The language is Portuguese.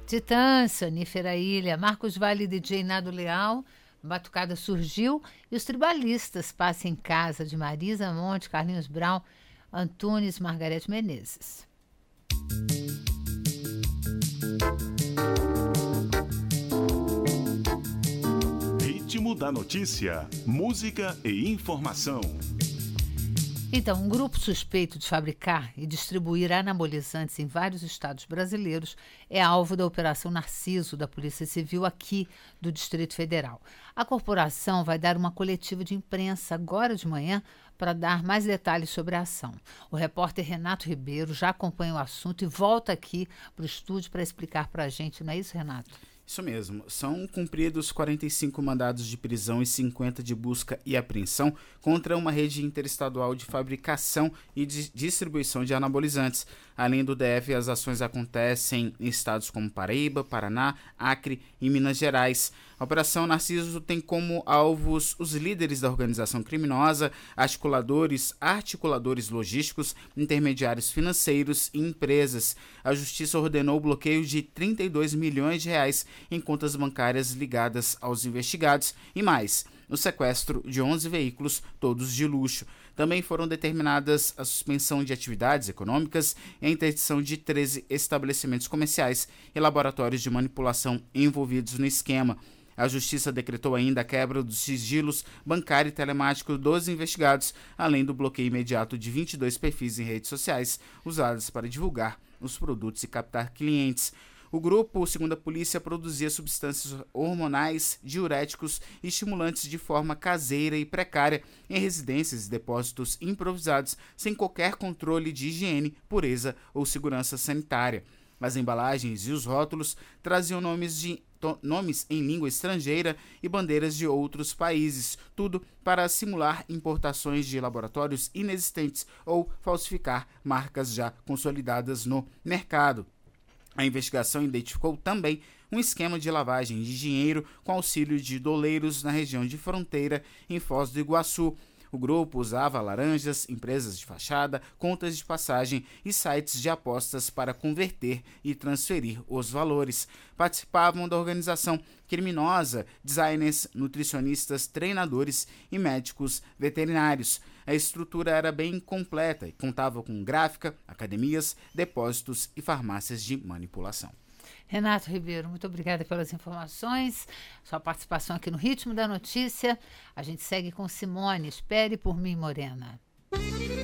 Titãs, Sonífera Ilha, Marcos Vale, DJ Nado Leal, Batucada Surgiu e os Tribalistas, Passe em Casa, de Marisa Monte, Carlinhos Brown, Antunes, Margarete Menezes. Ritmo da notícia, música e informação. Então, um grupo suspeito de fabricar e distribuir anabolizantes em vários estados brasileiros é alvo da Operação Narciso da Polícia Civil aqui do Distrito Federal. A corporação vai dar uma coletiva de imprensa agora de manhã para dar mais detalhes sobre a ação. O repórter Renato Ribeiro já acompanha o assunto e volta aqui para o estúdio para explicar para a gente, não é isso, Renato? Isso mesmo, são cumpridos 45 mandados de prisão e 50 de busca e apreensão contra uma rede interestadual de fabricação e de distribuição de anabolizantes. Além do DF, as ações acontecem em estados como Paraíba, Paraná, Acre e Minas Gerais. A Operação Narciso tem como alvos os líderes da organização criminosa, articuladores logísticos, intermediários financeiros e empresas. A Justiça ordenou o bloqueio de 32 milhões de reais em contas bancárias ligadas aos investigados e mais, o sequestro de 11 veículos, todos de luxo. Também foram determinadas a suspensão de atividades econômicas e a interdição de 13 estabelecimentos comerciais e laboratórios de manipulação envolvidos no esquema. A Justiça decretou ainda a quebra dos sigilos bancário e telemático dos investigados, além do bloqueio imediato de 22 perfis em redes sociais usados para divulgar os produtos e captar clientes. O grupo, segundo a polícia, produzia substâncias hormonais, diuréticos e estimulantes de forma caseira e precária em residências e depósitos improvisados, sem qualquer controle de higiene, pureza ou segurança sanitária. As embalagens e os rótulos traziam nomes em língua estrangeira e bandeiras de outros países, tudo para simular importações de laboratórios inexistentes ou falsificar marcas já consolidadas no mercado. A investigação identificou também um esquema de lavagem de dinheiro com auxílio de doleiros na região de fronteira em Foz do Iguaçu. O grupo usava laranjas, empresas de fachada, contas de passagem e sites de apostas para converter e transferir os valores. Participavam da organização criminosa designers, nutricionistas, treinadores e médicos veterinários. A estrutura era bem completa e contava com gráfica, academias, depósitos e farmácias de manipulação. Renato Ribeiro, muito obrigada pelas informações, sua participação aqui no Ritmo da Notícia. A gente segue com Simone, Espere por Mim, Morena.